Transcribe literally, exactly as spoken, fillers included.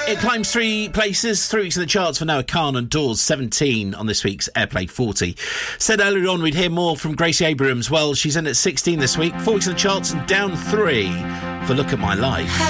It climbs three places, three weeks in the charts for Noah Khan and Doors, seventeen on this week's Airplay forty. Said earlier on we'd hear more from Gracie Abrams. Well, she's in at sixteen this week, four weeks in the charts and down three for Look at My Life.